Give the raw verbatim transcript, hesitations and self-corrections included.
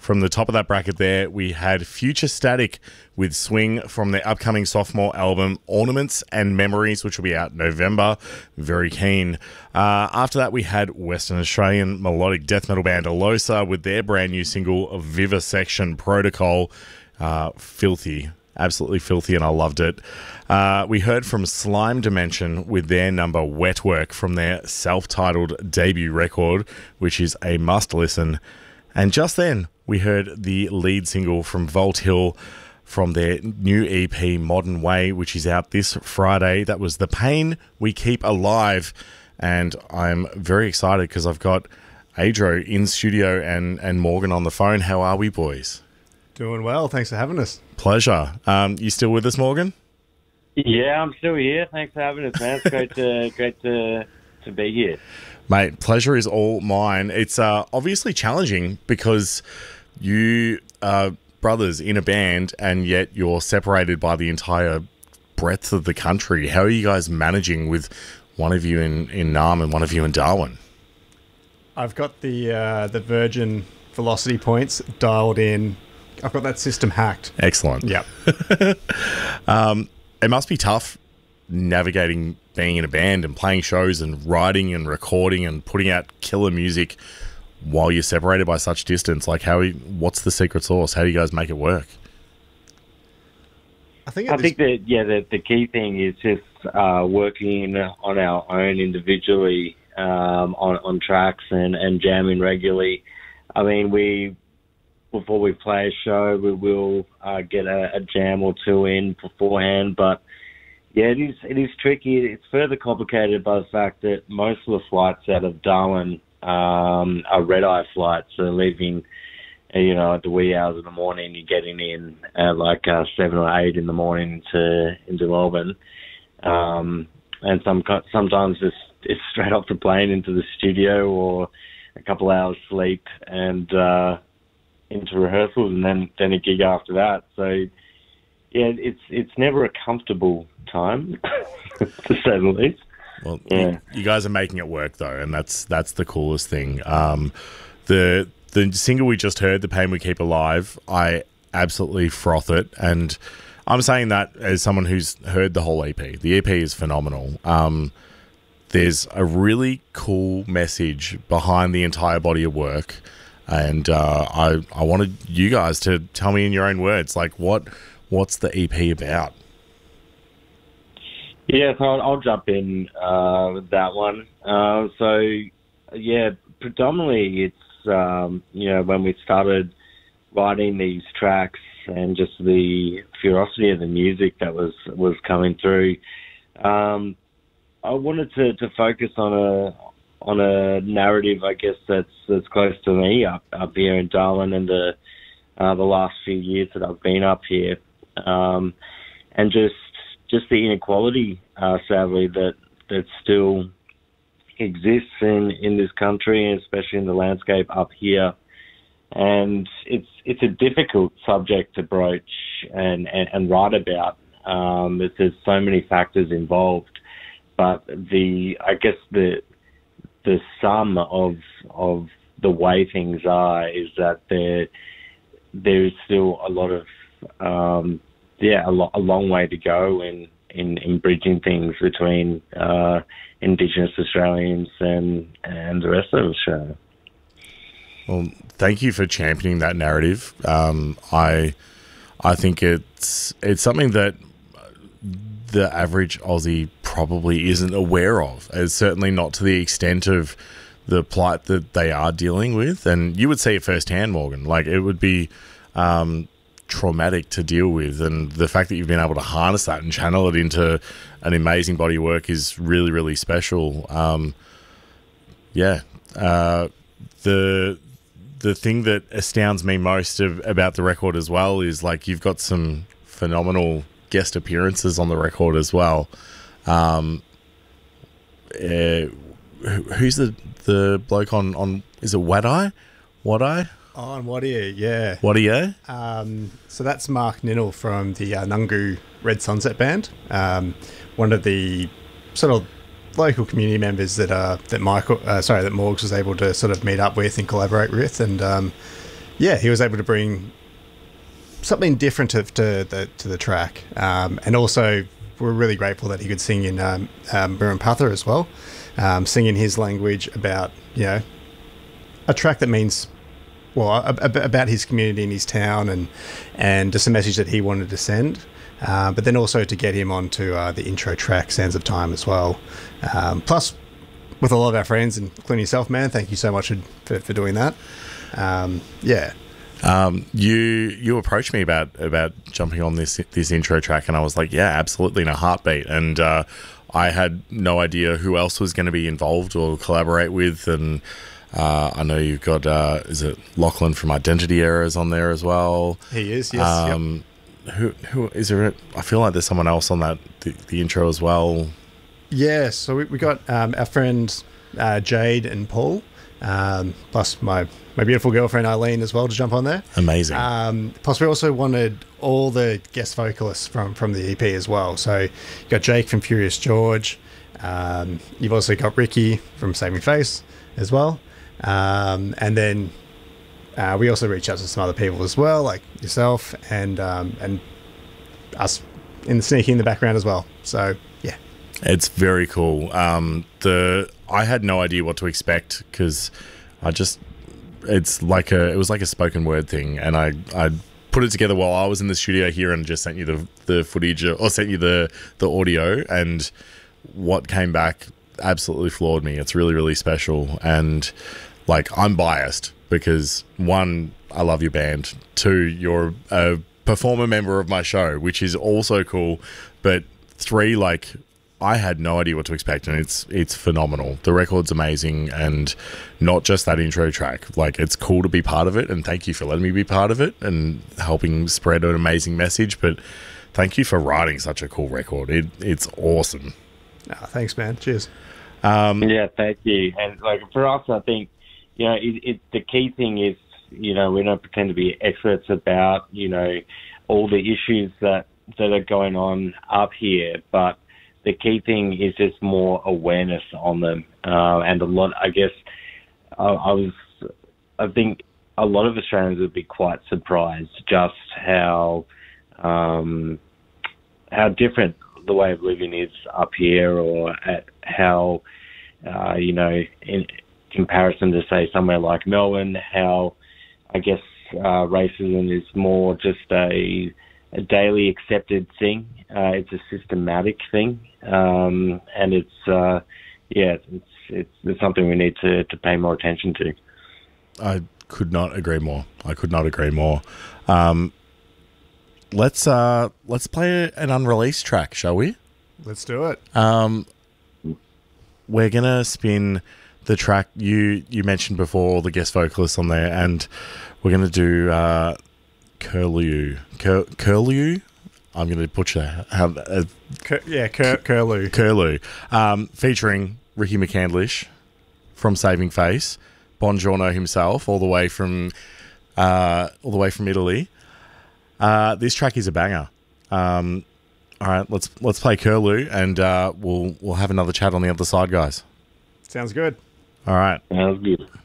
From the top of that bracket there, we had Future Static with Swing from their upcoming sophomore album, Ornaments and Memories, which will be out in November. Very keen. Uh, after that, we had Western Australian melodic death metal band Alosa with their brand new single, Vivisection Protocol. Uh, filthy. Absolutely filthy, and I loved it. Uh, we heard from Slime Dimension with their number Wetwork from their self-titled debut record, which is a must-listen. And just then, we heard the lead single from Vault Hill from their new E P, Modern Way, which is out this Friday. That was The Pain We Keep Alive. And I'm very excited because I've got Adro in studio and, and Morgan on the phone. How are we, boys? Doing well. Thanks for having us. Pleasure. Um, you still with us, Morgan? Yeah, I'm still here. Thanks for having us, man. It's great to great to to be here, mate. Pleasure is all mine. It's uh, obviously challenging because you are brothers in a band, and yet you're separated by the entire breadth of the country. How are you guys managing with one of you in in Naarm and one of you in Darwin? I've got the uh, the Virgin Velocity points dialed in. I've got that system hacked. Excellent. Yep. um, it must be tough navigating being in a band and playing shows and writing and recording and putting out killer music while you're separated by such distance. Like, how? What's the secret sauce? How do you guys make it work? I think. I think that yeah, the the key thing is just uh, working on our own individually um, on on tracks and and jamming regularly. I mean, we. Before we play a show, we will uh, get a, a jam or two in beforehand. But yeah, it is it is tricky. It's further complicated by the fact that most of the flights out of Darwin um, are red-eye flights. So leaving, uh, you know, at the wee hours of the morning, you're getting in at like uh, seven or eight in the morning into into Melbourne, um, and some sometimes it's, it's straight off the plane into the studio or a couple hours sleep and. Uh, into rehearsals and then, then a gig after that. So, yeah, it's it's never a comfortable time, to say the least. Well, yeah. you, you guys are making it work, though, and that's that's the coolest thing. Um, the the single we just heard, The Pain We Keep Alive, I absolutely froth it, and I'm saying that as someone who's heard the whole E P. The E P is phenomenal. Um, there's a really cool message behind the entire body of work. And uh, I I wanted you guys to tell me in your own words, like what what's the E P about? Yeah, so I'll, I'll jump in uh, with that one. Uh, so yeah, predominantly it's um, you know when we started writing these tracks and just the ferocity of the music that was was coming through. Um, I wanted to, to focus on a on a narrative, I guess, that's that's close to me up up here in Darwin and the uh, the last few years that I've been up here, um, and just just the inequality, uh, sadly, that that still exists in, in this country, and especially in the landscape up here. And it's it's a difficult subject to broach and, and, and write about. Um, there's so many factors involved, but the I guess the the sum of of the way things are is that there there is still a lot of um, yeah a, lo- a long way to go in, in, in bridging things between uh, Indigenous Australians and and the rest of Australia. Well, thank you for championing that narrative. Um, I I think it's it's something that the average Aussie probably isn't aware of. It's certainly not to the extent of the plight that they are dealing with. And you would see it firsthand, Morgan. Like, it would be um, traumatic to deal with. And the fact that you've been able to harness that and channel it into an amazing body of work is really, really special. Um, yeah. Uh, the the thing that astounds me most of, about the record as well is, like, you've got some phenomenal guest appearances on the record as well. Um, uh, who's the the bloke on, on is it Wadeye? Wadeye? Oh, and Wadeye, yeah. Wadeye? Um, so that's Mark Ninnell from the uh, Nungu Red Sunset Band. Um, one of the sort of local community members that uh, that Michael, uh, sorry, that Morgs was able to sort of meet up with and collaborate with, and um, yeah, he was able to bring something different to, to the to the track, um, and also we're really grateful that he could sing in um, um, Murrumpatha as well, um, sing in his language about you know a track that means well a, a, about his community and his town, and and just a message that he wanted to send. Uh, but then also to get him onto uh, the intro track, Sands of Time, as well. Um, plus, with a lot of our friends, including yourself, man, thank you so much for, for, for doing that. Um, yeah. Um, you you approached me about about jumping on this this intro track, and I was like, yeah, absolutely, in a heartbeat. And uh, I had no idea who else was going to be involved or collaborate with. And uh, I know you've got uh, is it Lachlan from Identity Errors on there as well? He is, yes. Um, yep. Who who is there? I feel like there's someone else on that the, the intro as well. Yeah, so we, we got um, our friends uh, Jade and Paul, um, plus my, my beautiful girlfriend Eileen as well to jump on there. Amazing. Um, plus we also wanted all the guest vocalists from, from the E P as well. So you got Jake from Furious George. Um, you've also got Ricky from Saving Face as well. Um, and then uh, we also reached out to some other people as well, like yourself and um, and us in the sneaky in the background as well. So yeah. It's very cool. Um, the I had no idea what to expect because I just it's like a it was like a spoken word thing, and I I put it together while I was in the studio here and just sent you the the footage or sent you the the audio, and what came back absolutely floored me. It's really really special, and like I'm biased because one, I love your band. Two, you're a performer member of my show, which is also cool, but three, like I had no idea what to expect, and it's it's phenomenal. The record's amazing, and not just that intro track. Like, it's cool to be part of it, and thank you for letting me be part of it and helping spread an amazing message. But thank you for writing such a cool record. It it's awesome. Oh, thanks, man. Cheers. Um, yeah, thank you. And like for us, I think you know it, it, the key thing is you know we don't pretend to be experts about you know all the issues that that are going on up here, but the key thing is just more awareness on them, uh, and a lot. I guess I, I was. I think a lot of Australians would be quite surprised just how um, how different the way of living is up here, or at how uh, you know, in comparison to say somewhere like Melbourne, how I guess uh, racism is more just a, a daily accepted thing. Uh, it's a systematic thing, um, and it's uh, yeah, it's, it's it's something we need to, to pay more attention to. I could not agree more. I could not agree more. Um, let's uh, let's play an unreleased track, shall we? Let's do it. Um, we're gonna spin the track you you mentioned before, the guest vocalists on there, and we're gonna do uh, Curlew. Cur- Curlew. I'm going to butcher how uh, Cur- yeah, Cur- Curlew. Curlew, um, featuring Ricky McCandlish from Saving Face, Bongiorno himself, all the way from uh, all the way from Italy. Uh, this track is a banger. Um, all right, let's let's play Curlew, and uh, we'll we'll have another chat on the other side, guys. Sounds good. All right. Sounds good.